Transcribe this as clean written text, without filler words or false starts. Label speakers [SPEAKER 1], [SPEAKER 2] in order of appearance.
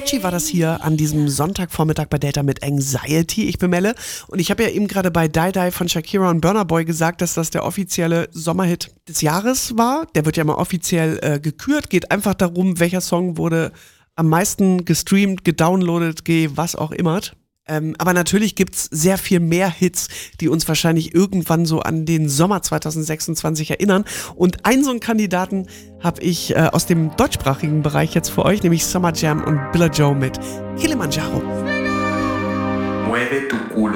[SPEAKER 1] Avicii war das hier an diesem Sonntagvormittag bei Delta mit Anxiety. Ich bin Melle und ich habe ja eben gerade bei Die Die von Shakira und Burna Boy gesagt, dass das der offizielle Sommerhit des Jahres war. Der wird ja mal offiziell gekürt. Geht einfach darum, welcher Song wurde am meisten gestreamt, gedownloadet, was auch immer. Aber natürlich gibt's sehr viel mehr Hits, die uns wahrscheinlich irgendwann so an den Sommer 2026 erinnern. Und einen so einen Kandidaten habe ich aus dem deutschsprachigen Bereich jetzt für euch, nämlich Summer Jam und Billa Joe mit Kilimanjaro.
[SPEAKER 2] Mueve tu culo.